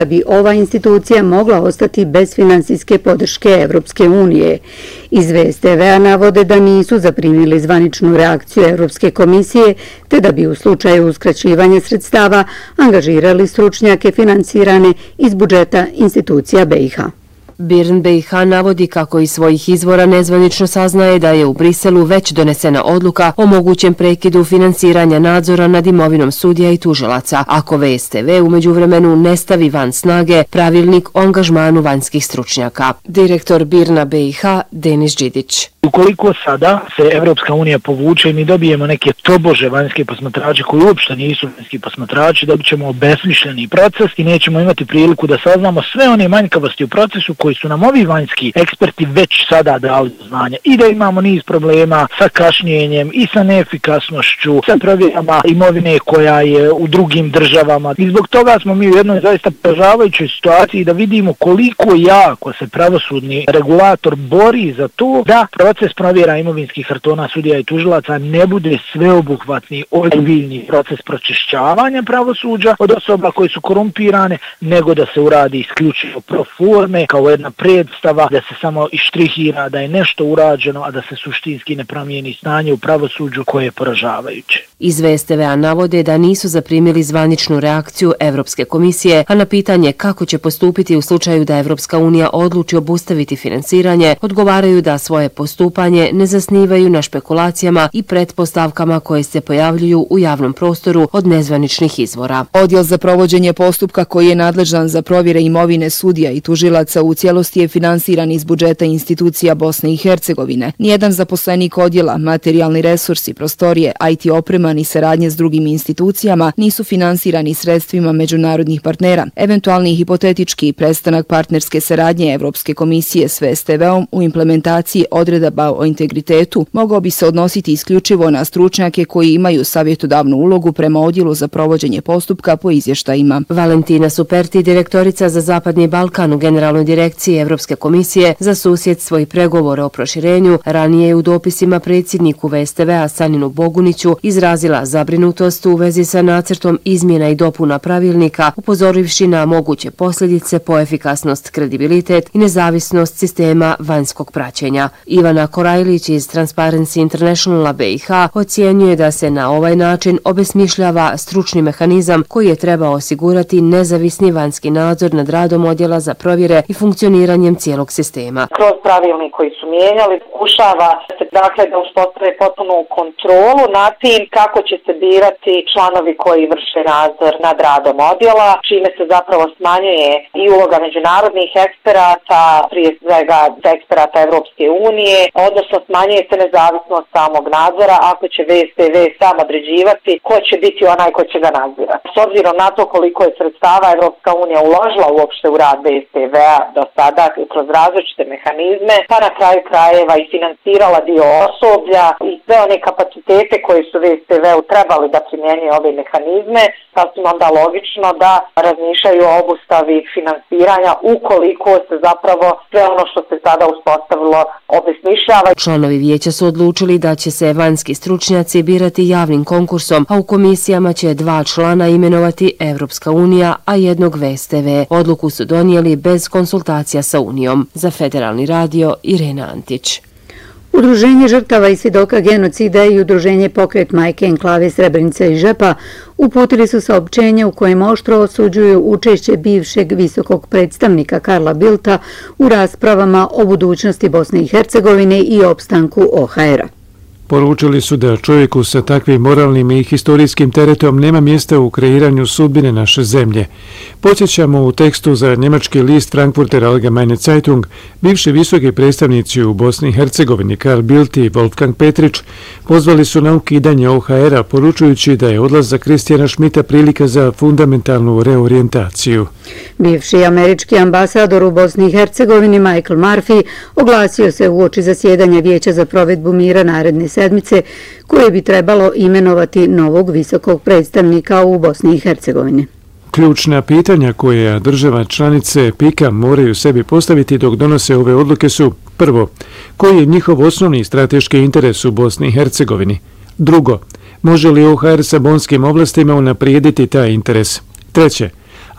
da bi ova institucija mogla ostati bez finansijske podrške Evropske unije. Iz VSTV-a navode da nisu zaprimili zvaničnu reakciju Evropske komisije, te da bi u slučaju uskraćivanja sredstava angažirali stručnjake finansirane iz budžeta institucija BiH. BIRN BiH navodi kako iz svojih izvora nezvanično saznaje da je u Briselu već donesena odluka o mogućem prekidu finansiranja nadzora nad imovinom sudija i tužilaca, ako VSTV u međuvremenu ne stavi van snage pravilnik o angažmanu vanjskih stručnjaka. Direktor BIRN-a BiH Denis Đidić. Ukoliko sada se Evropska unija povuče i mi dobijemo neke tobože vanjske posmatrače koji uopšte nisu vanjski posmatrači, dobit ćemo obesmišljeni proces i nećemo imati priliku da saznamo sve one manjkavosti u procesu koji su nam ovi vanjski eksperti već sada dali do znanja. I da imamo niz problema sa kašnjenjem i sa neefikasnošću, sa provjerama imovine koja je u drugim državama. I zbog toga smo mi u jednoj zaista poražavajućoj situaciji da vidimo koliko jako se pravosudni regulator bori za to da proces provjera imovinskih kartona sudija i tužilaca ne bude sveobuhvatni ozbiljni proces pročišćavanja pravosuđa od osoba koji su korumpirane, nego da se uradi isključivo pro forme, kao jedna predstava, da se samo ištrihira da je nešto urađeno, a da se suštinski ne promijeni stanje u pravosuđu koje je poražavajuće. Iz VSTV-a navode da nisu zaprimili zvaničnu reakciju Evropske komisije, a na pitanje kako će postupiti u slučaju da Evropska unija odluči obustaviti finansiranje, odgovaraju da svoje postupanje ne zasnivaju na špekulacijama i pretpostavkama koje se pojavljuju u javnom prostoru od nezvaničnih izvora. Odjel za provođenje postupka koji je nadležan za provjere imovine sudija i tužilaca u cijelosti je finansiran iz budžeta institucija Bosne i Hercegovine. Nijedan zaposlenik odjela, materijalni resursi, prostorije, IT oprema ni saradnje s drugim institucijama nisu finansirani sredstvima međunarodnih partnera. Eventualni hipotetički prestanak partnerske saradnje Evropske komisije s VSTV-om u implementaciji odredaba o integritetu mogao bi se odnositi isključivo na stručnjake koji imaju savjetodavnu ulogu prema odjelu za provođenje postupka po izvještajima. Valentina Superti, direktorica za Zapadni Balkan u Generalnoj direkciji Evropske komisije za susjedstvo i pregovore o proširenju, ranije je u dopisima predsjedniku VSTV-a Saninu Boguniću izrazila zabrinutost u vezi sa nacrtom izmjena i dopuna pravilnika, upozorivši na moguće posljedice po efikasnost, kredibilitet i nezavisnost sistema vanjskog praćenja. Ivana Korajlić iz Transparency Internationala BiH ocjenjuje da se na ovaj način obesmišljava stručni mehanizam koji je trebao osigurati nezavisni vanjski nadzor nad radom odjela za provjere i funkcioniranjem cijelog sistema. Kroz pravilnik koji su mijenjali pokušava se da uspostave potpunu kontrolu nad tim kako će se birati članovi koji vrše nadzor nad radom odjela, čime se zapravo smanjuje i uloga međunarodnih eksperata, prije svega eksperata Evropske unije, odnosno smanjuje se nezavisnost samog nadzora ako će VSTV sam određivati ko će biti onaj ko će ga nadzirati. S obzirom na to koliko je sredstava Evropska unija uložila uopšte u rad VSTV-a do sada kroz različite mehanizme, pa na kraju krajeva i finansirala dio osoblja i sve one kapacitete koje su VSTV-u trebali da primjenjuje ove mehanizme, sasvim onda logično da razmišljaju o obustavi finansiranja ukoliko se zapravo sve ono što se sada uspostavilo obesmišljava. Članovi vijeća su odlučili da će se vanjski stručnjaci birati javnim konkursom, a u komisijama će 2 člana imenovati Evropska unija, a 1 VSTV. Odluku su donijeli bez konsultacija sa Unijom. Za Federalni radio Irena Antić. Udruženje žrtava i svjedoka genocida i Udruženje Pokret Majke Enklave Srebrenica i Žepa uputili su saopćenje u kojem oštro osuđuju učešće bivšeg visokog predstavnika Karla Bildta u raspravama o budućnosti Bosne i Hercegovine i opstanku OHR-a. Poručili su da čovjeku sa takvim moralnim i historijskim teretom nema mjesta u kreiranju sudbine naše zemlje. Podsjećamo u tekstu za njemački list Frankfurter Allgemeine Zeitung, bivši visoki predstavnici u Bosni i Hercegovini Karl Bildt i Wolfgang Petrić pozvali su na ukidanje OHR-a, poručujući da je odlazak Kristijana Schmidta prilika za fundamentalnu reorijentaciju. Bivši američki ambasador u Bosni i Hercegovini Michael Murphy oglasio se uoči zasjedanja Vijeća za provedbu mira naredne sedmice, koje bi trebalo imenovati novog visokog predstavnika u Bosni i Hercegovini. Ključna pitanja koje država članice PIK-a moraju sebi postaviti dok donose ove odluke su: prvo, koji je njihov osnovni strateški interes u Bosni i Hercegovini? Drugo, može li OHR sa bonskim oblastima unaprijediti taj interes? Treće,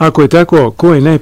Ako je tako, ko je